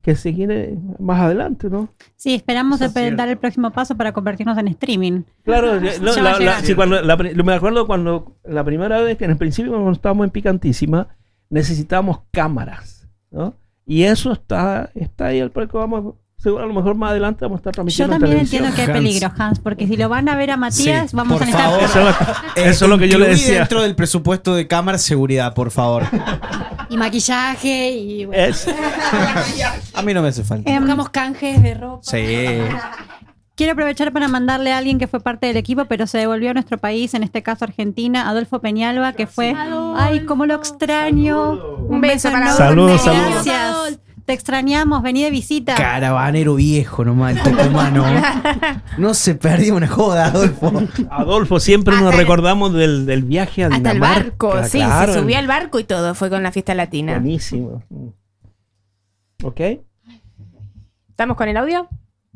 que seguir más adelante, ¿no? Sí, esperamos Eso es dar el próximo paso para convertirnos en streaming. Claro, Ya va a llegar. sí, me acuerdo cuando la primera vez que en el principio cuando estábamos en Picantísima necesitábamos cámaras, ¿no? Y eso está ahí al precio, vamos, seguro a lo mejor más adelante vamos a estar Yo transmitiendo en también televisión. entiendo que hay peligro, Hans, porque si lo van a ver a Matías, Sí, vamos por a necesitar... favor. Eso es lo que yo le Incluí decía. dentro del presupuesto de cámara seguridad, por favor. Y maquillaje y bueno. A mí no me hace falta. Buscamos canjes de ropa. Sí. Quiero aprovechar para mandarle a alguien que fue parte del equipo, pero se devolvió a nuestro país, en este caso Argentina, Adolfo Peñalba, que fue... ¡Ay, cómo lo extraño! Un beso para Saludos, Adolfo. saludos. Gracias. Te extrañamos, vení de visita. Caravanero viejo nomás, el tucumano. No se perdió una joda, Adolfo. Adolfo, siempre nos recordamos del viaje a Hasta el Dinamarca. barco, sí, claro. se subió al barco y todo, fue con la fiesta latina. Buenísimo. ¿Ok? ¿Estamos con el audio?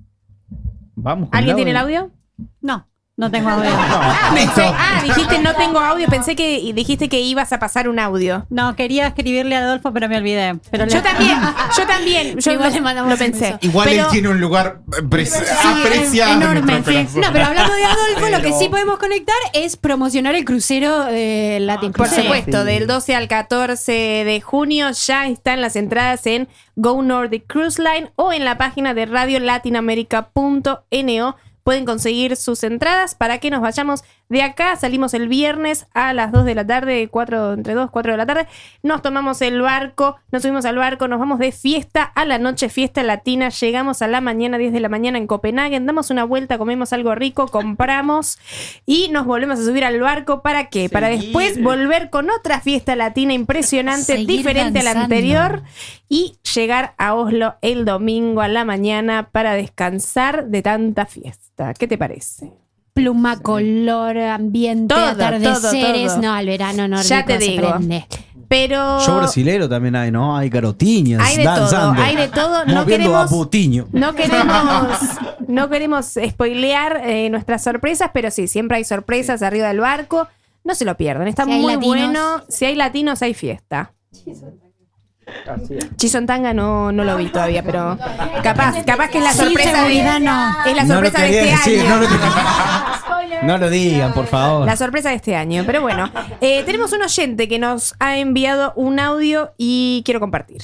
Vamos con ¿Alguien tiene el audio? No tengo audio. Dijiste no tengo audio, pensé que dijiste que ibas a pasar un audio. No, quería escribirle a Adolfo, pero me olvidé. Pero Yo también. Yo Igual le mandamos lo un pensé. beso. Igual Pero- él tiene un lugar apreciado en enorme. nuestro corazón. No, pero hablando de Adolfo, lo que sí podemos conectar es promocionar el crucero Latin Por Cruise. supuesto, Sí. del 12 al 14 de junio ya están las entradas en Go Nordic Cruise Line o en la página de radiolatinamerica.no. Pueden conseguir sus entradas para que nos vayamos de acá. Salimos el viernes a las 2 de la tarde, entre 2 y 4 de la tarde. Nos tomamos el barco, nos subimos al barco, nos vamos de fiesta a la noche, fiesta latina. Llegamos a la mañana, 10 de la mañana en Copenhague. Damos una vuelta, comemos algo rico, compramos y nos volvemos a subir al barco. ¿Para qué? Para después volver con otra fiesta latina impresionante, Seguir diferente a la danzando. anterior y llegar a Oslo el domingo a la mañana para descansar de tanta fiesta. ¿Qué te parece? Pluma, color, ambiente, Todo, atardeceres. todo. No, al verano nórdico Ya te se digo. prende. Pero Show brasilero también hay, ¿no? Hay garotiñas hay de danzando. todo, hay de todo. No Moviendo a queremos, putiño. no queremos spoilear nuestras sorpresas, pero sí, siempre hay sorpresas arriba del barco. No se lo pierdan, está Si hay muy latinos. bueno. Si hay latinos, hay fiesta. Así es. Chisontanga no lo vi todavía, pero capaz que es la Sí, sorpresa seguridad de, no. es la No lo sorpresa de quería este decir, año. no lo digan, por favor. La sorpresa de este año. Pero bueno, tenemos un oyente que nos ha enviado un audio y quiero compartir.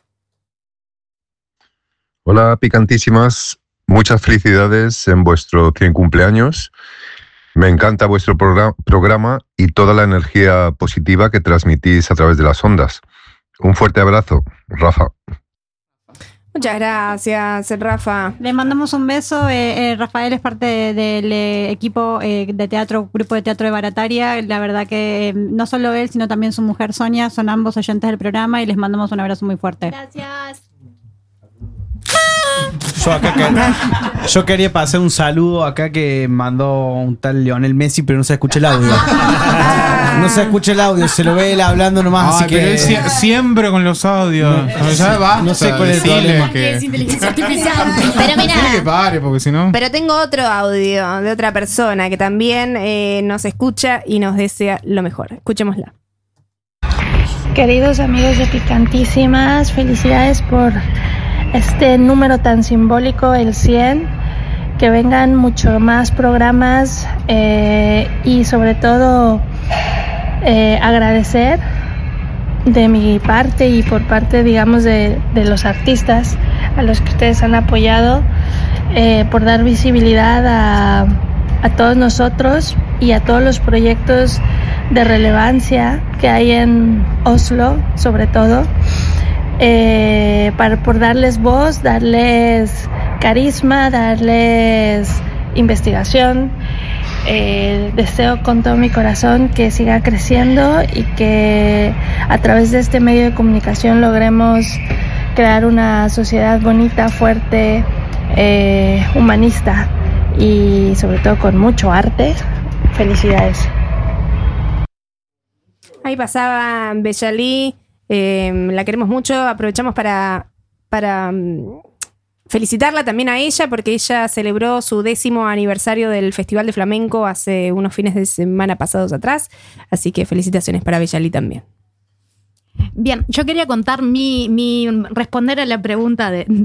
Hola, picantísimas. Muchas felicidades en vuestro 100 cumpleaños. Me encanta vuestro programa y toda la energía positiva que transmitís a través de las ondas. Un fuerte abrazo, Rafa. Muchas gracias, Rafa. Le mandamos un beso. Rafael es parte del equipo de teatro, grupo de teatro de Barataria. La verdad que no solo él, sino también su mujer Sonia son ambos oyentes del programa y les mandamos un abrazo muy fuerte. Gracias. Yo quería pasar un saludo acá que mandó un tal Lionel Messi, pero no se escucha el audio. No se escucha el audio, se lo ve él hablando nomás, Ay, así pero que... él siempre con los audios. Ya basta, no sé cuál es el decile problema. Que es inteligencia artificial. Pero Dile que mira, pare, porque si no... pero tengo otro audio de otra persona que también nos escucha y nos desea lo mejor. Escuchémosla. Queridos amigos de Picantísimas, felicidades por este número tan simbólico, el 100. Que vengan mucho más programas y sobre todo agradecer de mi parte y por parte, digamos, de los artistas a los que ustedes han apoyado por dar visibilidad a todos nosotros y a todos los proyectos de relevancia que hay en Oslo, sobre todo, por darles voz, darles carisma, darles investigación. Deseo con todo mi corazón que siga creciendo y que a través de este medio de comunicación logremos crear una sociedad bonita, fuerte, humanista y sobre todo con mucho arte. Felicidades. Ahí pasaba Bellali, la queremos mucho, aprovechamos para felicitarla también a ella porque ella celebró su 10º aniversario del Festival de Flamenco hace unos fines de semana pasados atrás, así que felicitaciones para Bellali también. Bien, yo quería contar responder a la pregunta de